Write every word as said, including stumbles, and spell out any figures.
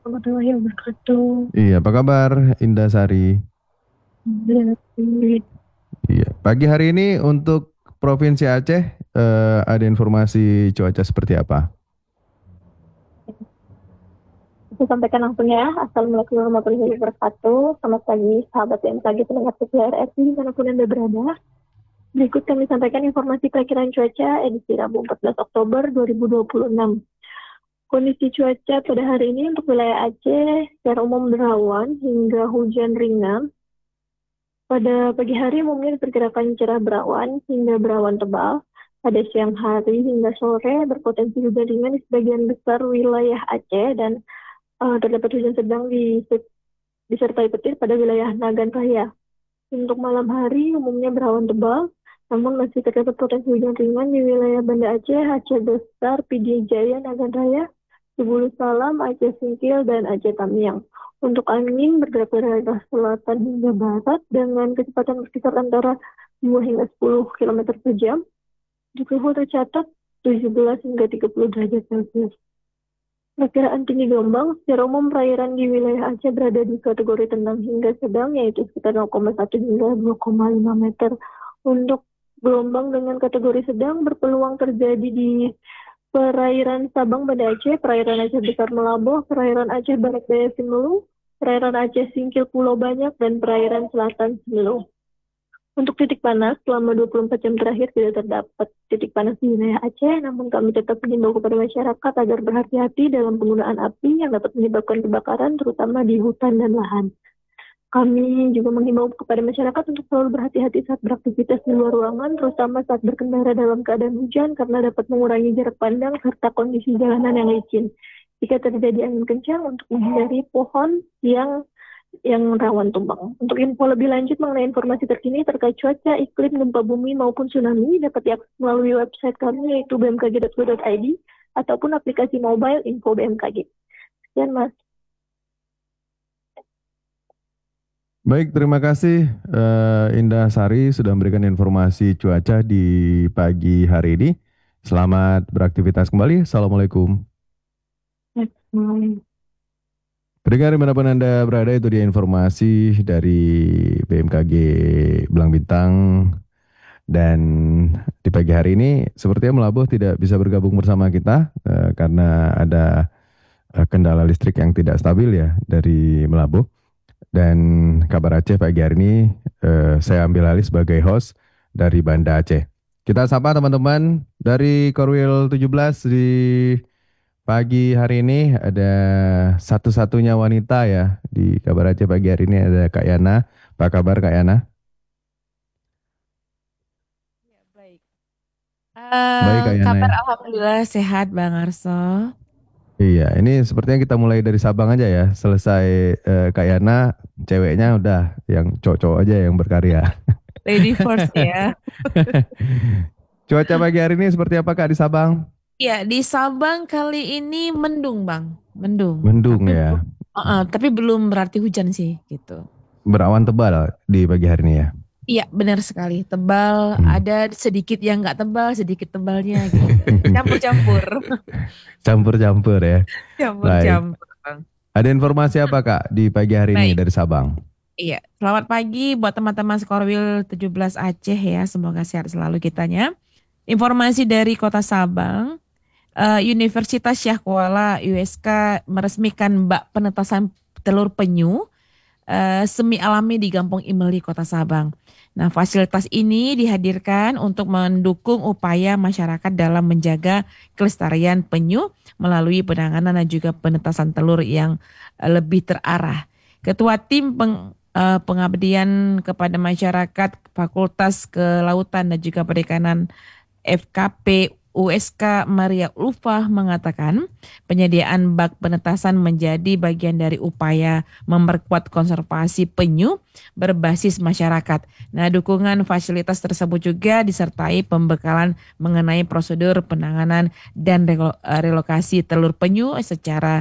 warahmatullahi wabarakatuh. Iya, apa kabar Indah Sari? Iya, pagi hari ini untuk Provinsi Aceh eh, ada informasi cuaca seperti apa? Saya sampaikan langsung ya. Assalamualaikum warahmatullahi wabarakatuh. Selamat pagi, sahabat B M K G pendengar P C R R I dimanapun Anda berada. Berikut kami sampaikan informasi perakiran cuaca edisi Rabu empat belas Oktober dua ribu dua puluh enam. Kondisi cuaca pada hari ini untuk wilayah Aceh secara umum berawan hingga hujan ringan. Pada pagi hari umumnya diperkirakan cerah berawan hingga berawan tebal. Pada siang hari hingga sore berpotensi hujan ringan di sebagian besar wilayah Aceh dan uh, terdapat hujan sedang di, disertai petir pada wilayah Nagan Raya. Untuk malam hari umumnya berawan tebal, namun masih terdapat potensi hujan ringan di wilayah Banda Aceh, Aceh Besar, P D Jaya, Nagan Raya, Sebulu Salam, Aceh Singkil, dan Aceh Tamiang. Untuk angin bergerak dari arah selatan hingga barat dengan kecepatan berkisar antara dua hingga sepuluh kilometer per jam. Di suhu tercatat tujuh belas hingga tiga puluh derajat Celcius. Perkiraan tinggi gelombang, secara umum perairan di wilayah Aceh berada di kategori tenang hingga sedang, yaitu sekitar nol koma satu hingga dua koma lima meter. Untuk gelombang dengan kategori sedang berpeluang terjadi di perairan Sabang Banda Aceh, perairan Aceh Besar Melaboh, perairan Aceh Barat Daya Simelu, perairan Aceh Singkil Pulau Banyak, dan perairan Selatan Simelu. Untuk titik panas, selama dua puluh empat jam terakhir tidak terdapat titik panas di wilayah Aceh, namun kami tetap mengimbau kepada masyarakat agar berhati-hati dalam penggunaan api yang dapat menyebabkan kebakaran, terutama di hutan dan lahan. Kami juga mengimbau kepada masyarakat untuk selalu berhati-hati saat beraktivitas di luar ruangan, terutama saat berkendara dalam keadaan hujan, karena dapat mengurangi jarak pandang serta kondisi jalanan yang licin. Jika terjadi angin kencang, untuk menghindari pohon yang yang rawan tumbang. Untuk info lebih lanjut mengenai informasi terkini terkait cuaca, iklim, gempa bumi maupun tsunami dapat diakses melalui website kami yaitu b m k g dot go dot i d ataupun aplikasi mobile info B M K G. Sekian Mas. Baik, terima kasih eh, Indah Sari sudah memberikan informasi cuaca di pagi hari ini. Selamat beraktivitas kembali. Assalamualaikum. Hmm. Pendengar dimanapun Anda berada, itu dia informasi dari B M K G Belang Bintang. Dan di pagi hari ini sepertinya Melabuh tidak bisa bergabung bersama kita eh, karena ada eh, kendala listrik yang tidak stabil ya dari Melabuh. Dan kabar Aceh pagi hari ini eh, saya ambil alih sebagai host dari Banda Aceh. Kita sapa teman-teman dari Korwil tujuh belas di pagi hari ini ada satu-satunya wanita ya di kabar Aceh pagi hari ini ada Kak Yana. Apa kabar Kak Yana? Ya, baik. Baik Eh, Kak Yana kabar ya. alhamdulillah sehat Bang Arso. Iya, ini sepertinya kita mulai dari Sabang aja ya. Selesai eh, Kak Yana, ceweknya udah yang cowok-cowok aja yang berkarya. Lady first ya. Cuaca pagi hari ini seperti apa Kak di Sabang? Ya, di Sabang kali ini mendung Bang, mendung. Mendung Tapi belum, ya, uh, uh, tapi belum berarti hujan sih gitu. berawan tebal di pagi hari ini ya. Iya, benar sekali. Tebal, Hmm. ada sedikit yang nggak tebal, sedikit tebalnya gitu. Campur-campur, Campur-campur ya. Baik. campur-campur Bang. Ada informasi apa Kak di pagi hari ini Baik. dari Sabang? Iya, selamat pagi buat teman-teman Skorwil tujuh belas Aceh ya. Semoga sehat selalu kitanya. Informasi dari Kota Sabang. Eh, Universitas Syah Kuala U S K meresmikan bak penetasan telur penyu eh, semi alami di Kampung Imeli, Kota Sabang. Nah, fasilitas ini dihadirkan untuk mendukung upaya masyarakat dalam menjaga kelestarian penyu melalui penanganan dan juga penetasan telur yang eh, lebih terarah. Ketua Tim Peng- eh, Pengabdian kepada Masyarakat Fakultas Kelautan dan juga Perikanan F K P U S K Maria Ulfa mengatakan penyediaan bak penetasan menjadi bagian dari upaya memperkuat konservasi penyu berbasis masyarakat. Nah, dukungan fasilitas tersebut juga disertai pembekalan mengenai prosedur penanganan dan relo- relokasi telur penyu secara